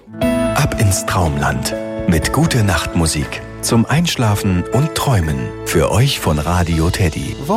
Ab ins Traumland mit Gute-Nacht-Musik zum Einschlafen und Träumen. Für euch von Radio Teddy.